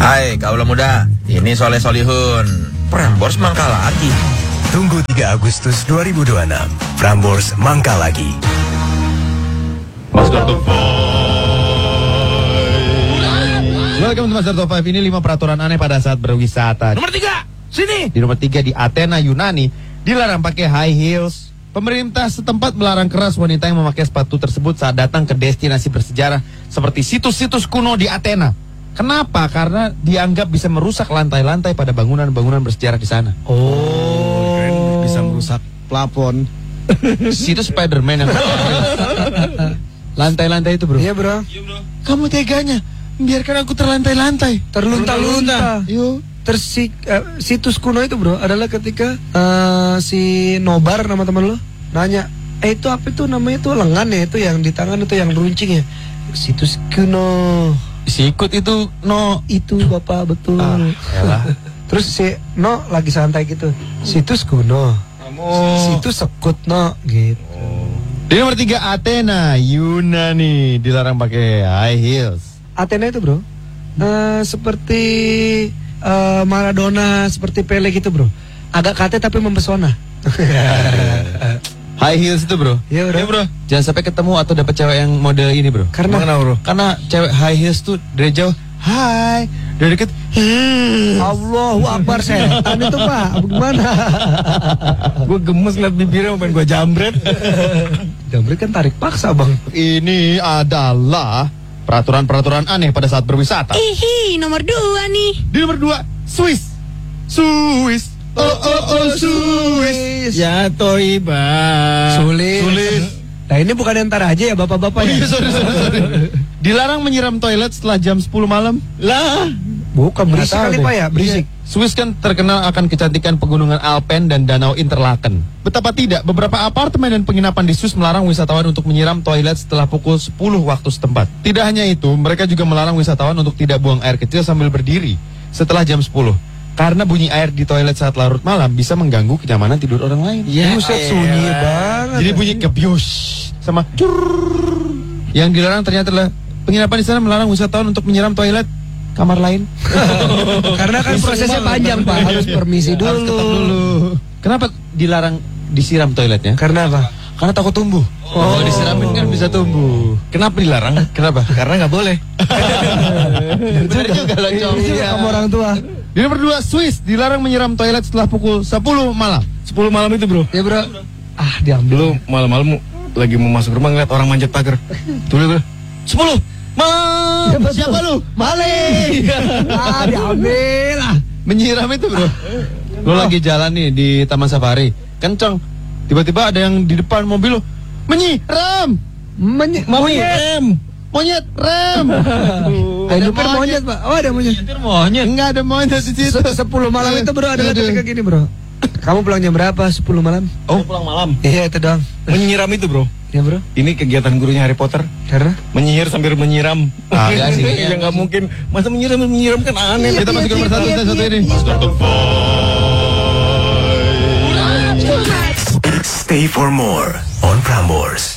Hai kaula muda, ini Soleh Solihun. Prambors mangkal lagi. Tunggu 3 Agustus 2026. Prambors mangkal lagi. Master Top 5. Welcome to Master Top 5. Ini 5 peraturan aneh pada saat berwisata. Nomor 3, sini. Di nomor 3 di Athena, Yunani, dilarang pakai high heels. Pemerintah setempat melarang keras wanita yang memakai sepatu tersebut saat datang ke destinasi bersejarah seperti situs-situs kuno di Athena. Kenapa? Karena dianggap bisa merusak lantai-lantai pada bangunan-bangunan bersejarah di sana. Oh, bisa merusak plafon. Situ Spider-Man yang lantai-lantai itu, bro. Iya, bro. Kamu teganya biarkan aku terlantai-lantai, Terlunta-lunta. Yo. Situs kuno itu, bro, adalah ketika si Nobar, nama teman lo, nanya, itu apa itu namanya tuh lengan ya, itu yang di tangan itu yang runcing ya. Situs kuno. Sikut itu no. Itu bapak betul. Yalah. Terus si No lagi santai gitu. Situs kuno. Situs sekut No gitu. Di nomor 3 Athena, Yunani, dilarang pakai high heels. Athena itu, bro, seperti Maradona, seperti Pele gitu, bro. Agak kate tapi mempesona. High heels itu, bro. Iya, bro. Iya, bro. Jangan sampai ketemu atau dapat cewek yang model ini, bro. Karena bro? Karena cewek high heels tuh dari jauh, hai, dari dekat, Allahu Akbar, setan itu, Pak. Gimana? Gue gemes ngeliat bibirnya, pengen gue jambret. Jambret kan tarik paksa, Bang. Ini adalah peraturan-peraturan aneh pada saat berwisata. Ihi, nomor 2 nih. Di nomor 2, Swiss. Swiss. Ya toiba. Sulit. Nah, ini bukan yang ntar aja ya, bapak-bapak ya. Sorry. Dilarang menyiram toilet setelah jam 10 malam. Lah, Bukan berisik kali, Pak ya, berisik. Swiss kan terkenal akan kecantikan pegunungan Alpen dan danau Interlaken. Betapa tidak, beberapa apartemen dan penginapan di Swiss melarang wisatawan untuk menyiram toilet setelah pukul 10 waktu setempat. Tidak hanya itu, mereka juga melarang wisatawan untuk tidak buang air kecil sambil berdiri setelah jam 10. Karena bunyi air di toilet saat larut malam bisa mengganggu kenyamanan tidur orang lain. Ya, buset, sunyi banget. Jadi bunyi kebius sama curr. Yang dilarang ternyata adalah penginapan di sana melarang wisatawan untuk menyiram toilet kamar lain. Karena kan prosesnya panjang, Pak. Harus permisi dulu. Harus ketok dulu. Kenapa dilarang disiram toiletnya? Karena apa? Karena takut tumbuh. Oh, disiramin kan bisa tumbuh. Kenapa dilarang? Kenapa? Karena nggak boleh. Benar juga loh, Cong. Iya, kamu orang tua. Di nomor 2, Swiss dilarang menyiram toilet setelah pukul 10 malam. 10 malam itu, bro. Ya, bro. Diambil. Dulu malam-malam lagi mau masuk rumah ngeliat orang manjat pagar. Tuh, bro. 10 malam. Siapa lu? Malik. Diambil lah. Menyiram itu, bro. Lo lagi jalan nih di Taman Safari, kenceng. Tiba-tiba ada yang di depan mobil lo menyiram. Monyet rem. Hiduper monyet, Pak. Oh, ada monyet. Enggak ada monyet di situ. 10 malam itu, bro, adalah ketika gini, bro. Kamu pulang jam berapa? 10 malam? Oh, pulang malam. Iya, itu doang. Menyiram itu, bro. Ya, bro. Ini kegiatan gurunya Harry Potter. Karena Menyihir sambil menyiram. Enggak sih. Ya nggak mungkin. Masa menyiram kan aneh. Kita masuk ke nomor 1 ini. Stay for more on Prambors.